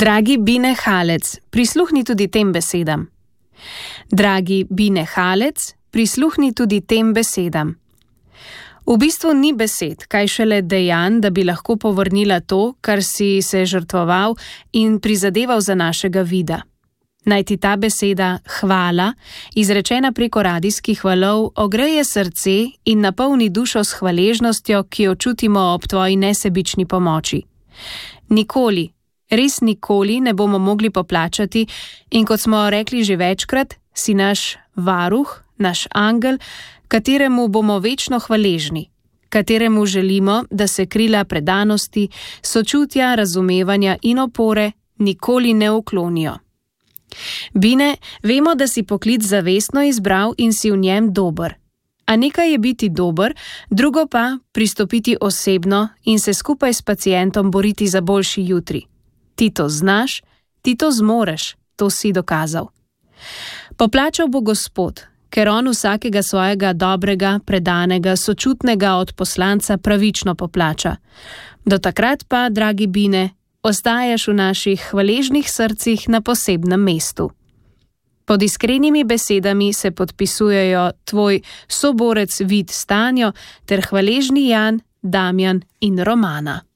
Dragi Bine Halec, prisluhni tudi tem besedam. Dragi Bine Halec, prisluhni tudi tem besedam. V bistvu ni besed, kaj šele dejanj, da bi lahko povrnila to, kar si se žrtvoval in prizadeval za našega vida. Naj ti ta beseda hvala, izrečena preko radijskih valov, ogreje srce in napolni dušo s hvaležnostjo, ki jo čutimo ob tvoji nesebični pomoči. Nikoli, res nikoli ne bomo mogli poplačati in kot smo rekli že večkrat, si naš varuh, naš angel, kateremu bomo večno hvaležni, kateremu želimo, da se krila predanosti, sočutja, razumevanja in opore nikoli ne uklonijo. Bine, vemo, da si poklic zavestno izbral in si v njem dober. A nekaj je biti dober, drugo pa pristopiti osebno in se skupaj s pacientom boriti za boljši jutri. Ti to znaš, ti to zmoreš, to si dokazal. Poplačal bo Gospod, ker on vsakega svojega dobrega, predanega, sočutnega odposlanca pravično poplača. Do takrat pa, dragi Bine, ostajaš v naših hvaležnih srcih na posebnem mestu. Pod iskrenimi besedami se podpisujejo tvoj soborec Vid Stanjo ter hvaležni Jan, Damjan in Romana.